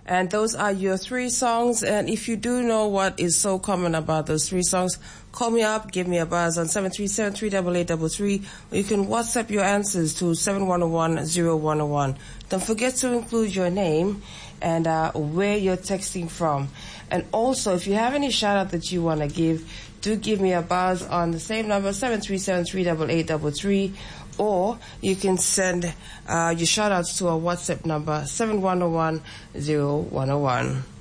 And those are your 3 songs. And if you do know what is so common about those 3 songs, call me up, give me a buzz on 737-38833, or you can WhatsApp your answers to 7101-0101. Don't forget to include your name and where you're texting from. And also, if you have any shout-out that you want to do give me a buzz on the same number, 737-38833, or you can send your shout-outs to our WhatsApp number, 7101-0101.